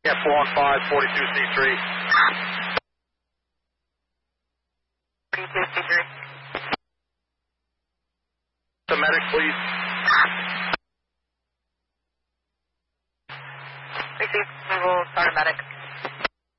Yeah, 415, 42C3. 42C3. The medic, please. Receive. We will start a medic.